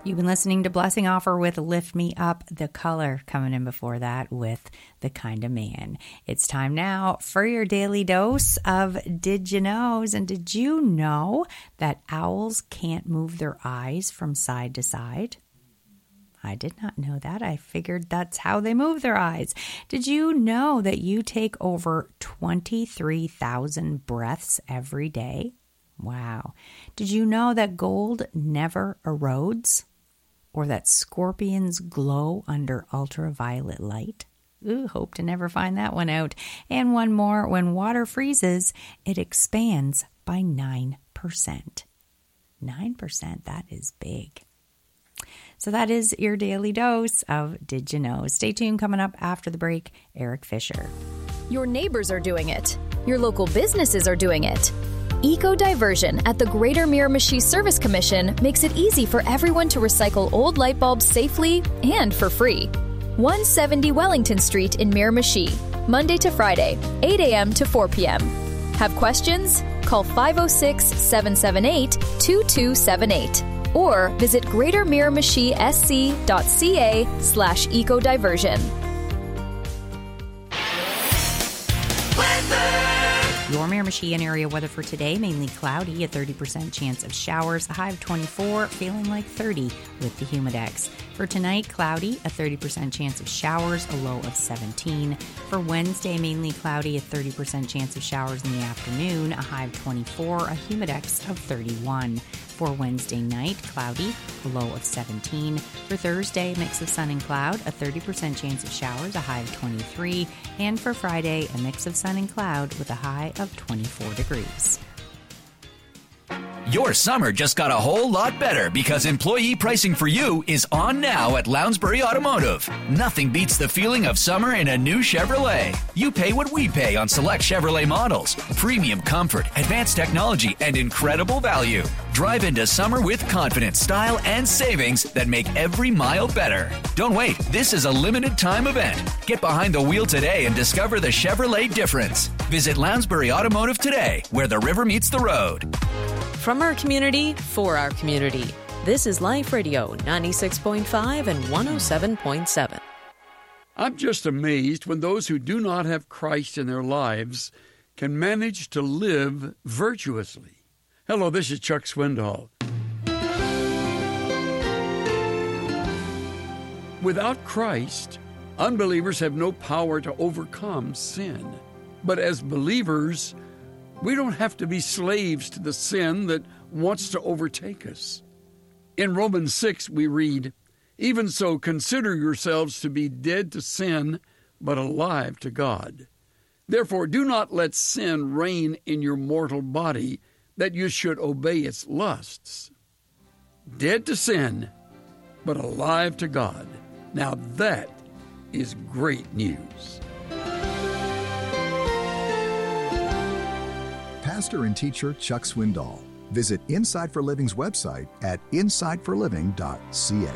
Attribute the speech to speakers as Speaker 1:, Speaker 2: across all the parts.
Speaker 1: You've been listening to Blessing Offer with Lift Me Up, The Color, coming in before that with The Kind of Man. It's time now for your daily dose of Did You Knows. And did you know that owls can't move their eyes from side to side? I did not know that. I figured that's how they move their eyes. Did you know that you take over 23,000 breaths every day? Wow. Did you know that gold never erodes? Or that scorpions glow under ultraviolet light? Ooh, hope to never find that one out. And one more, when water freezes, it expands by 9%. 9%, that is big. So that is your daily dose of Did You Know? Stay tuned. Coming up after the break, Eric Fisher.
Speaker 2: Your neighbors are doing it. Your local businesses are doing it. Eco-diversion at the Greater Miramichi Service Commission makes it easy for everyone to recycle old light bulbs safely and for free. 170 Wellington Street in Miramichi, Monday to Friday, 8 a.m. to 4 p.m. Have questions? Call 506-778-2278 or visit greatermiramichi.sc.ca/ecodiversion.
Speaker 1: Your Miramichi and area weather for today, mainly cloudy, a 30% chance of showers, a high of 24, feeling like 30 with the Humidex. For tonight, cloudy, a 30% chance of showers, a low of 17. For Wednesday, mainly cloudy, a 30% chance of showers in the afternoon, a high of 24, a Humidex of 31. For Wednesday night, cloudy, a low of 17. For Thursday, mix of sun and cloud, a 30% chance of showers, a high of 23. And for Friday, a mix of sun and cloud with a high of 24 degrees.
Speaker 3: Your summer just got a whole lot better because employee pricing for you is on now at Lounsbury Automotive. Nothing beats the feeling of summer in a new Chevrolet. You pay what we pay on select Chevrolet models. Premium comfort, advanced technology, and incredible value. Drive into summer with confidence, style, and savings that make every mile better. Don't wait. This is a limited time event. Get behind the wheel today and discover the Chevrolet difference. Visit Lounsbury Automotive today, where the river meets the road.
Speaker 4: From our community, for our community. This is Life Radio 96.5 and 107.7.
Speaker 5: I'm just amazed when those who do not have Christ in their lives can manage to live virtuously. Hello, this is Chuck Swindoll. Without Christ, unbelievers have no power to overcome sin. But as believers, we don't have to be slaves to the sin that wants to overtake us. In Romans 6, we read, "Even so, consider yourselves to be dead to sin, but alive to God. Therefore, do not let sin reign in your mortal body, that you should obey its lusts." Dead to sin, but alive to God. Now that is great news.
Speaker 6: Pastor and teacher Chuck Swindoll. Visit Inside for Living's website at insideforliving.ca.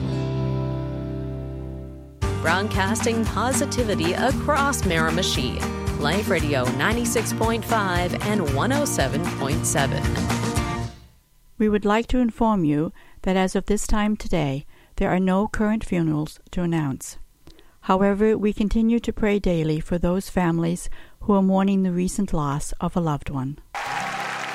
Speaker 4: Broadcasting positivity across Miramichi. Life Radio 96.5 and 107.7.
Speaker 7: We would like to inform you that as of this time today, there are no current funerals to announce. However, we continue to pray daily for those families who are mourning the recent loss of a loved one.